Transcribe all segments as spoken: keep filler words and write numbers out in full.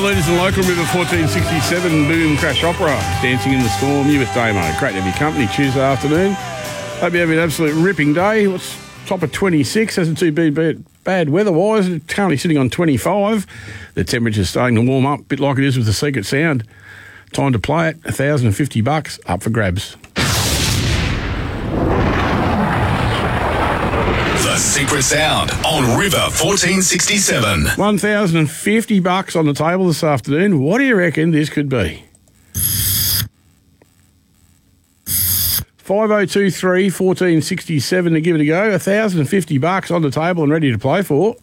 leaders in local River fourteen sixty-seven Boom Crash Opera. Dancing in the Storm, you with Damo. Great to have your company Tuesday afternoon. Hope you have an absolute ripping day. What's top of twenty-six? Hasn't too been bad weather-wise. It's currently sitting on twenty-five. The temperature's starting to warm up, a bit like it is with the Secret Sound. Time to play it. one thousand fifty bucks up for grabs. The Secret Sound on River fourteen sixty-seven. one thousand fifty bucks on the table this afternoon. What do you reckon this could be? five oh two three, one four six seven to give it a go. one thousand fifty bucks on the table and ready to play for.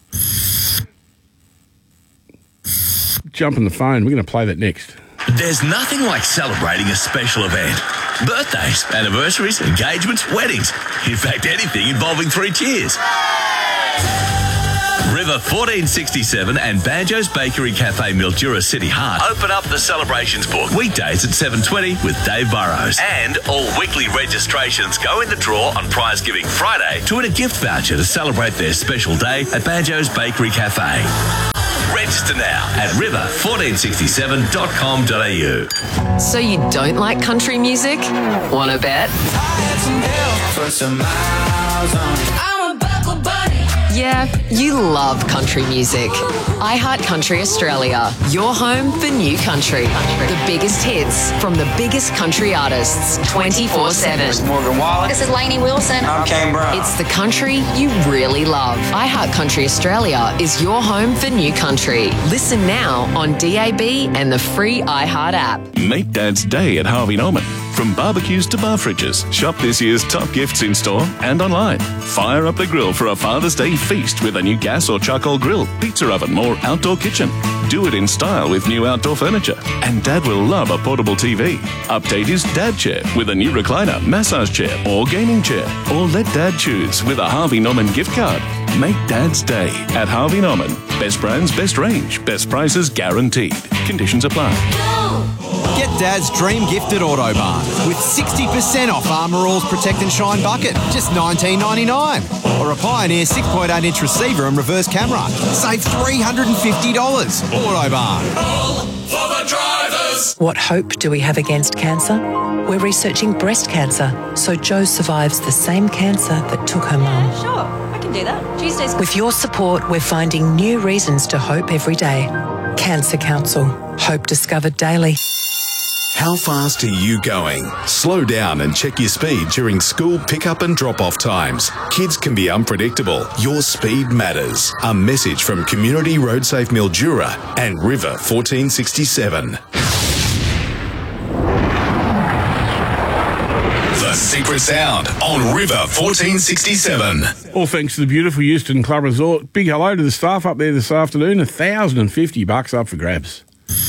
Jump on the phone. We're going to play that next. There's nothing like celebrating a special event. Birthdays, anniversaries, engagements, weddings. In fact, anything involving three cheers. River fourteen sixty-seven and Banjo's Bakery Cafe Mildura City Heart open up the celebrations book weekdays at seven twenty with Dave Burrows. And all weekly registrations go in the draw on Prize Giving Friday to win a gift voucher to celebrate their special day at Banjo's Bakery Cafe. Register now at river fourteen sixty-seven dot com dot a u. So you don't like country music? Wanna bet? Yeah, you love country music. iHeartCountry Australia, your home for new country. The biggest hits from the biggest country artists, twenty-four seven. This is Morgan Wallen. This is Lainey Wilson. I'm Kane Brown. It's the country you really love. iHeartCountry Australia is your home for new country. Listen now on D A B and the free iHeart app. Make Dad's Day at Harvey Norman. From barbecues to bar fridges, shop this year's top gifts in store and online. Fire up the grill for a Father's Day feast with a new gas or charcoal grill, pizza oven or outdoor kitchen. Do it in style with new outdoor furniture. And Dad will love a portable T V. Update his Dad chair with a new recliner, massage chair or gaming chair. Or let Dad choose with a Harvey Norman gift card. Make Dad's Day at Harvey Norman. Best brands, best range, best prices guaranteed. Conditions apply. Get Dad's dream gift at Autobarn with sixty percent off Armour All's Protect and Shine bucket, just nineteen ninety-nine. Or a Pioneer six point eight inch receiver and reverse camera. Save three hundred fifty dollars. Autobarn. All for the drivers. What hope do we have against cancer? We're researching breast cancer, so Jo survives the same cancer that took her mum. Sure, I can do that. Tuesdays. With your support, we're finding new reasons to hope every day. Cancer Council. Hope discovered daily. How fast are you going? Slow down and check your speed during school pickup and drop-off times. Kids can be unpredictable. Your speed matters. A message from Community Road Safe Mildura and River fourteen sixty-seven. The Secret Sound on River fourteen sixty-seven. All thanks to the beautiful Euston Club Resort. Big hello to the staff up there this afternoon. one thousand fifty bucks up for grabs.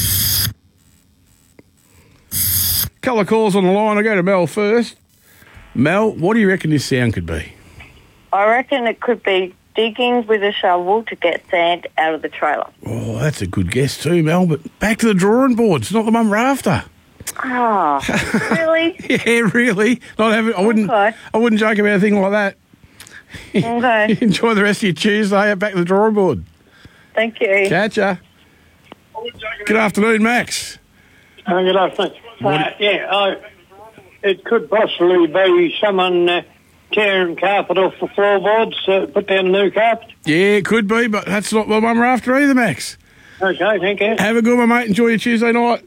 Couple of calls on the line. I'll go to Mel first. Mel, what do you reckon this sound could be? I reckon it could be digging with a shovel to get sand out of the trailer. Oh, that's a good guess too, Mel. But back to the drawing board. It's not the mum we're after. Ah, really? Yeah, really. Not having. I wouldn't. Okay. I wouldn't joke about anything like that. Okay. Enjoy the rest of your Tuesday. Back to the drawing board. Thank you. Catch ya. Good afternoon, Max. Uh, good afternoon. What Uh, yeah, uh, it could possibly be someone uh, tearing carpet off the floorboards to put down a new carpet. Yeah, it could be, but that's not what mum we're after either, Max. Okay, thank you. Have a good one, mate. Enjoy your Tuesday night.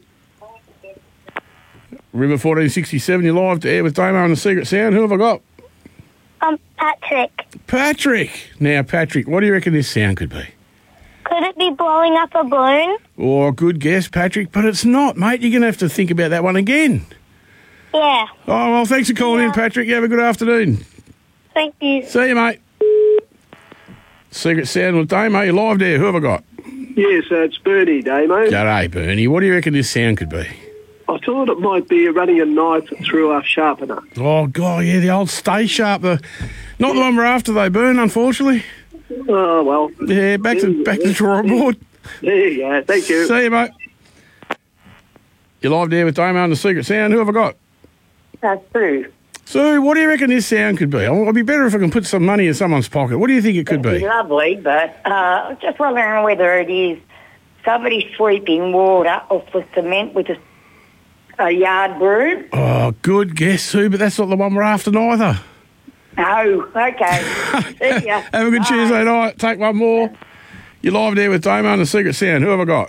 River fourteen sixty-seven, you're live to air with Damo and the Secret Sound. Who have I got? Um, Patrick. Patrick. Now, Patrick, what do you reckon this sound could be? Could it be blowing up a balloon? Oh, good guess, Patrick, but it's not, mate. You're going to have to think about that one again. Yeah. Oh, well, thanks for calling Yeah. in, Patrick. You have a good afternoon. Thank you. See you, mate. Secret Sound with Damo. You're live there. Who have I got? Yes, uh, it's Bernie, Damo. G'day, Bernie. What do you reckon this sound could be? I thought it might be running a knife through a sharpener. Oh, God, yeah, the old Stay Sharp. The, not the one we're after, though, Bern, unfortunately. Oh, well. Yeah, back to back to the drawing board. There you go. Thank you. See you, mate. You're live there with Damo and the Secret Sound. Who have I got? That's Sue. Sue, what do you reckon this sound could be? I'd be better if I can put some money in someone's pocket. What do you think it could It'd be? be lovely, but uh, just wondering whether it is somebody sweeping water off the cement with a, a yard broom. Oh, good guess, Sue, but that's not the one we're after neither. No, okay. See ya. Have a good Bye. Tuesday night. Take one more. You're live there with Damo and the Secret Sound. Who have I got?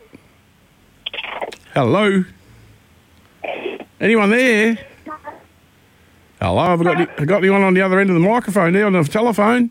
Hello? Anyone there? Hello, have I got, any, I got anyone on the other end of the microphone there on the telephone?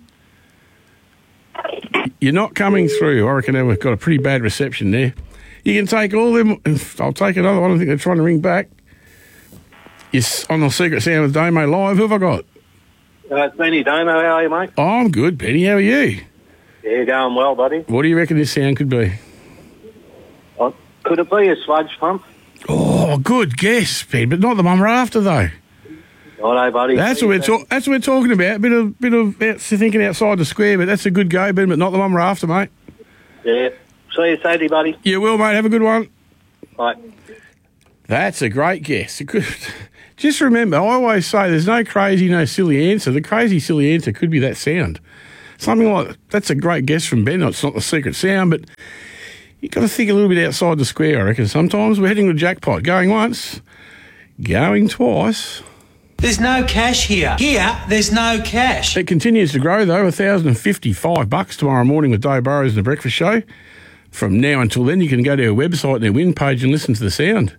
You're not coming through. I reckon we've got a pretty bad reception there. You can take all them. I'll take another one. I think they're trying to ring back. Yes, on the Secret Sound with Damo live. Who have I got? Uh, it's Benny Damo. How are you, mate? Oh, I'm good, Benny. How are you? Yeah, going well, buddy. What do you reckon this sound could be? Oh, could it be a sludge pump? Oh, good guess, Ben, but not the one we're after, though. Righto, buddy. That's what we're ta- that's what we're talking about. A bit of bit of out- thinking outside the square, but that's a good go, Ben, but not the one we're after, mate. Yeah. See you Saturday, buddy. You will, mate. Have a good one. Bye. That's a great guess. It could, just remember, I always say there's no crazy, no silly answer. The crazy, silly answer could be that sound. Something like that's a great guess from Ben. It's not the secret sound, but you've got to think a little bit outside the square, I reckon. Sometimes we're hitting the jackpot. Going once, going twice. There's no cash here. Here, there's no cash. It continues to grow, though. one thousand fifty-five bucks tomorrow morning with Dave Burrows and The Breakfast Show. From now until then, you can go to our website and their win page and listen to the sound.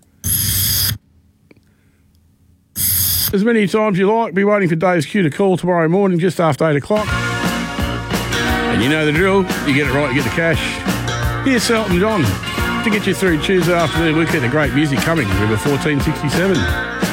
As many times you like, be waiting for Dave's cue to call tomorrow morning just after eight o'clock. And you know the drill. You get it right, you get the cash. Here's Selton John to get you through Tuesday afternoon. We'll get the great music coming. River fourteen sixty-seven.